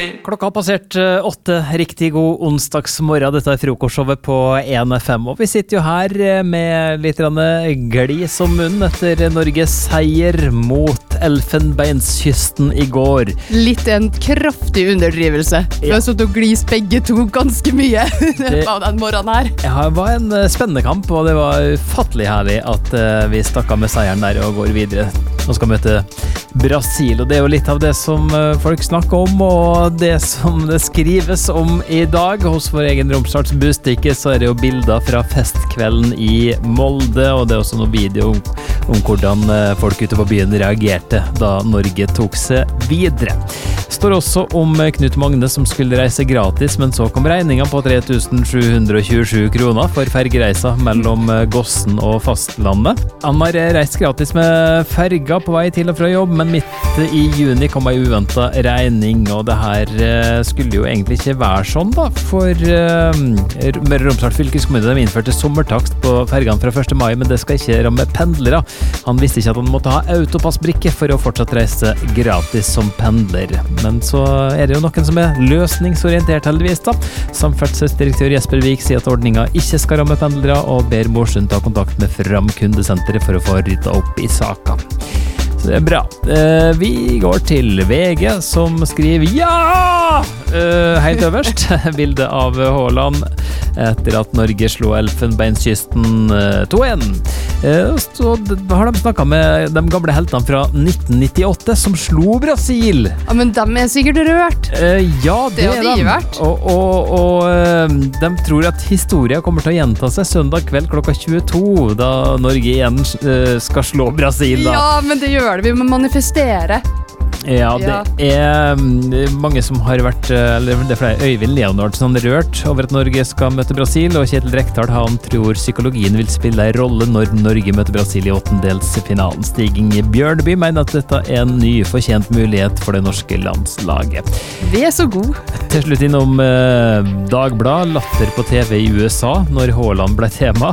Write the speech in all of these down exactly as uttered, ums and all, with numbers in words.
Klokka har passert eh, åtte. Riktig god onsdagsmorgen. Dette er frokostshowet på en F M. Og vi sitter jo her eh, med litt grann glis om munnen etter Norges seier mot Elfenbenskysten i går. Litt en kraftig underdrivelse. Vi har suttet og glis begge to ganske mye av den morgenen her. Ja, det var en eh, spennende kamp, og det var ufattelig herlig at eh, vi stakk av med seieren der og går videre. Nå skal vi møte Brasil, og det er jo litt av det som eh, folk snakker om, og det som det skrives om i dag. Hos vår egen Romsdals Bustikke så er det jo bilder fra festkvelden i Molde, og det er også noen video om, om hvordan eh, folk ute på byen reagerte da Norge tok seg videre. Det står også om Knut Magne som skulle reise gratis, men så kom regningen på tre tusen sju hundre tjuesju kroner for fergereisa mellom Gossen og fastlandet. Han har reist gratis med ferga på vei til og fra jobb, men midt i juni kom ei uventet regning, og det her skulle jo egentlig ikke være sånn da, for uh, Møre og Romsdal fylkeskommune de innførte sommertakst på fergene fra første mai, men det skal ikke ramme pendlere. Han visste ikke at han måtte ha autopassbrikke for å fortsatt reise gratis som pendler. Men så er det jo noen som er løsningsorientert heldigvis da. Samferdselsdirektør Jesper Vik sier at ordningen ikke skal ramme pendlere, og ber Morsund ta kontakt med Fram kundesenteret for å få ryddet opp i saken. Så det er bra. Eh, vi går til V G som skriver ja! Eh, helt øverst. Bildet av Haaland etter at Norge slo Elfenbenskysten eh, to en. Eh, så har de snakket med de gamle heltene fra nitten nittiåtte som slo Brasil. Ja, men de er sikkert rørt. Eh, ja, det, det har de vært. Og, og, og eh, de tror at historien kommer til å gjenta seg søndag kveld klokka tjueto, da Norge igjen eh, skal slå Brasil. Da. Ja, men det gjør det. Vi må manifestere. Ja, det er mange som har vært, eller det er flere, Øyvind Leonardsen rørt over at Norge skal møte Brasil, og Kjetil Rekdal, han tror psykologien vil spille en rolle når Norge møter Brasil i åttendelsfinalen. Stiging i Bjørneby mener at dette er en ny fortjent mulighet for det norske landslaget. Vi er så gode. Til slutt innom eh, Dagblad, latter på T V i U S A når Haaland ble tema.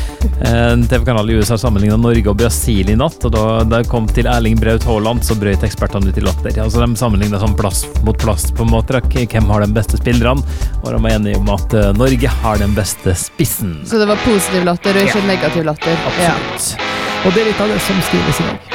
En T V-kanal i U S A sammenlignet Norge og Brasil i natt, og da det kom til Erling Braut Haaland, så brøt ekspertene ut i latter. Altså, de sammenlignet sånn plass mot plass på en måte. Hvem har den beste spilleren? Og de var enige om at uh, Norge har den beste spissen. Så det var positiv latter og ikke ja. negativ latter? Absolutt. Ja. Og det er litt av det som skrives i dag.